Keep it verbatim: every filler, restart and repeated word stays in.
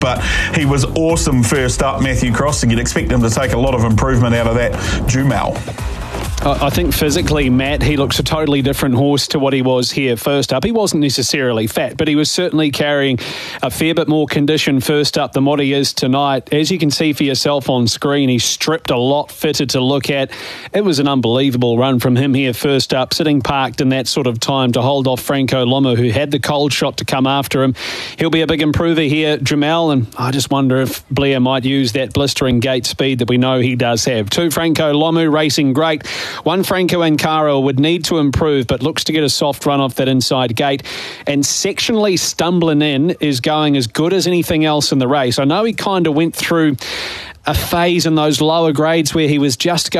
But he was awesome first up, Matthew Cross, and you'd expect him to take a lot of improvement out of that Jumal. I think physically, Matt, he looks a totally different horse to what he was here first up. He wasn't necessarily fat, but he was certainly carrying a fair bit more condition first up than what he is tonight. As you can see for yourself on screen, he's stripped a lot fitter to look at. It was an unbelievable run from him here first up, sitting parked in that sort of time to hold off Franco Lomu, who had the cold shot to come after him. He'll be a big improver here, Jamal, and I just wonder if Blair might use that blistering gate speed that we know he does have. Two Franco Lomu racing great. One Franco Ankara would need to improve, but looks to get a soft run off that inside gate. And sectionally stumbling in is going as good as anything else in the race. I know he kind of went through a phase in those lower grades where he was just going